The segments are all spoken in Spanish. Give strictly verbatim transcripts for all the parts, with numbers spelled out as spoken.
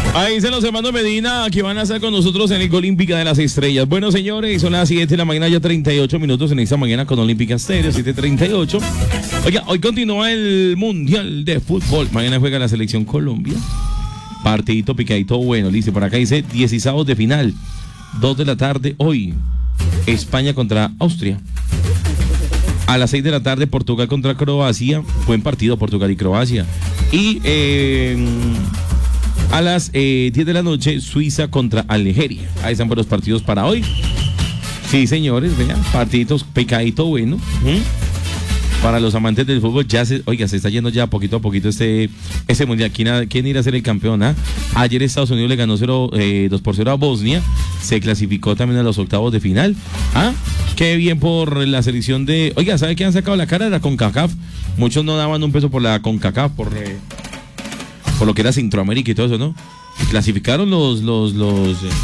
Ahí se los hermanos Medina que van a estar con nosotros en el Olímpica de las Estrellas. Bueno, señores, son las siete de la mañana, ya treinta y ocho minutos en esta mañana con Olímpica Estéreo, siete treinta y ocho. Oiga, hoy continúa el Mundial de Fútbol. Mañana juega la Selección Colombia. Partidito picadito bueno, listo. Por acá dice dieciséis de final, dos de la tarde hoy. España contra Austria. A las seis de la tarde, Portugal contra Croacia. Buen partido, Portugal y Croacia. Y eh, a las eh, diez de la noche, Suiza contra Algeria. Ahí están buenos partidos para hoy. Sí, señores, vean, partiditos picadito bueno. ¿Mm? Para los amantes del fútbol, ya se, oiga, se está yendo ya poquito a poquito este, este mundial. ¿Quién, ¿Quién irá a ser el campeón? ¿Ah? Ayer Estados Unidos le ganó cero, eh, dos por cero a Bosnia. Se clasificó también a los octavos de final. ¿Ah? Qué bien por la selección de... Oiga, ¿sabe qué han sacado la cara de la CONCACAF? Muchos no daban un peso por la CONCACAF, por, eh, por lo que era Centroamérica y todo eso, ¿no? Clasificaron los... los, los eh,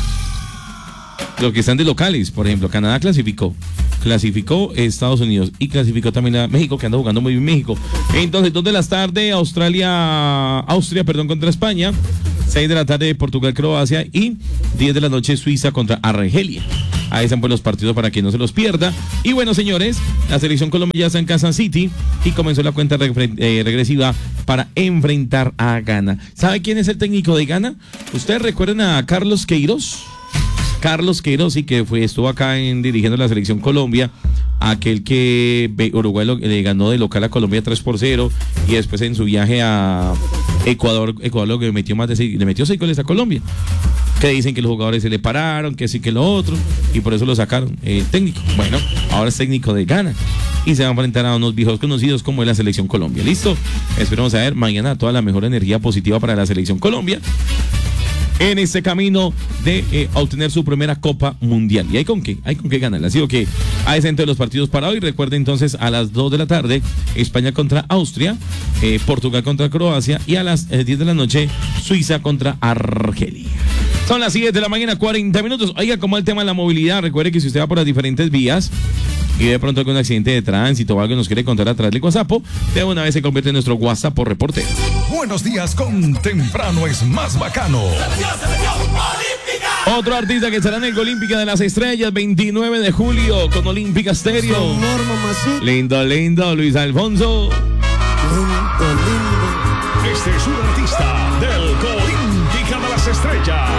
los que están de locales, por ejemplo, Canadá clasificó. Clasificó Estados Unidos y clasificó también a México, que anda jugando muy bien México. Entonces, dos de la tarde, Australia, Austria, perdón, contra España. seis de la tarde, Portugal, Croacia. Y diez de la noche, Suiza contra Argelia. Ahí están pues los partidos para que no se los pierda. Y bueno, señores, la selección Colombia ya está en Kansas City y comenzó la cuenta regre- eh, regresiva para enfrentar a Ghana. ¿Sabe quién es el técnico de Ghana? ¿Ustedes recuerdan a Carlos Queiroz? Carlos Queiroz, sí, que fue, estuvo acá en, dirigiendo la selección Colombia, aquel que Uruguay lo, le ganó de local a Colombia tres por cero, y después en su viaje a Ecuador, Ecuador lo que metió más de seis, le metió seis goles a Colombia, que dicen que los jugadores se le pararon, que sí que lo otro, y por eso lo sacaron, eh, técnico. Bueno, ahora es técnico de Ghana, y se va a enfrentar a unos viejos conocidos como es la selección Colombia. ¿Listo? Esperamos a ver mañana toda la mejor energía positiva para la selección Colombia en este camino de eh, obtener su primera Copa Mundial. ¿Y hay con qué? Hay con qué ganarla. Así que a ese entre los partidos para hoy. Recuerden entonces a las dos de la tarde, España contra Austria, eh, Portugal contra Croacia, y a las eh, diez de la noche, Suiza contra Argelia. Son las siete de la mañana, cuarenta minutos. Oiga, como el tema de la movilidad, recuerde que si usted va por las diferentes vías y de pronto algún accidente de tránsito o algo que nos quiere contar a través del WhatsApp, de una vez se convierte en nuestro WhatsApp por reportero. Buenos días con Temprano es más bacano. Otro artista que estará en el Olímpica de las Estrellas, veintinueve de julio, con Olímpica Estéreo. Lindo, lindo, Luis Alfonso. Lindo, lindo. Este es un artista del Olímpica de las Estrellas.